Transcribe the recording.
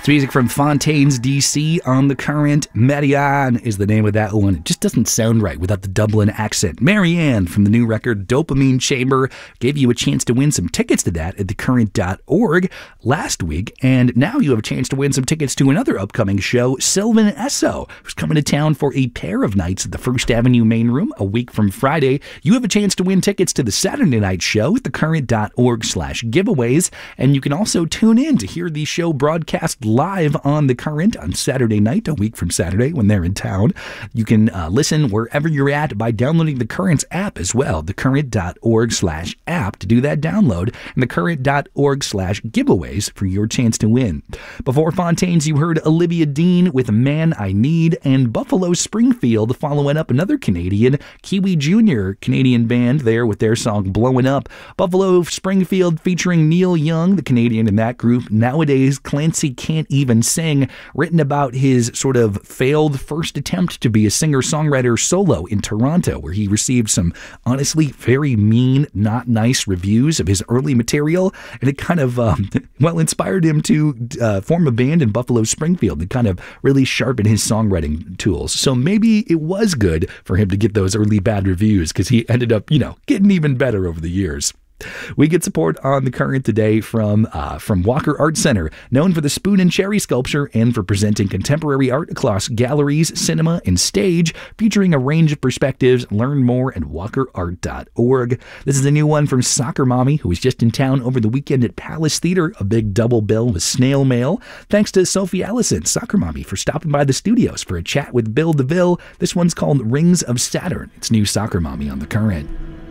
It's music from Fontaines DC on The Current. Marianne is the name of that one. It just doesn't sound right without the Dublin accent. Marianne from the new record Dopamine Chamber gave you a chance to win some tickets to that at thecurrent.org last week, and now you have a chance to win some tickets to another upcoming show, Sylvan Esso, who's coming to town for a pair of nights at the First Avenue Main Room a week from Friday. You have a chance to win tickets to the Saturday night show at thecurrent.org/giveaways, and you can also tune in to hear the show broadcast live on The Current on Saturday night, a week from Saturday when they're in town. You can listen wherever you're at by downloading The Current's app as well, thecurrent.org/app to do that download, and thecurrent.org/giveaways for your chance to win. Before Fontaines, you heard Olivia Dean with Man I Need, and Buffalo Springfield following up another Canadian, Kiwi Jr., Canadian band there with their song Blowing Up. Buffalo Springfield featuring Neil Young, the Canadian in that group. Nowadays, Clancy Can't Even Sing, written about his sort of failed first attempt to be a singer-songwriter solo in Toronto, where he received some honestly very mean, not nice reviews of his early material, and it kind of, inspired him to form a band in Buffalo Springfield and kind of really sharpen his songwriting tools. So maybe it was good for him to get those early bad reviews, because he ended up, getting even better over the years. We get support on The Current today from Walker Art Center, known for the Spoon and Cherry sculpture and for presenting contemporary art across galleries, cinema, and stage, featuring a range of perspectives. Learn more at walkerart.org. This is a new one from Soccer Mommy, who was just in town over the weekend at Palace Theater, a big double bill with Snail Mail. Thanks to Sophie Allison, Soccer Mommy, for stopping by the studios for a chat with Bill DeVille. This one's called Rings of Saturn. It's new Soccer Mommy on The Current.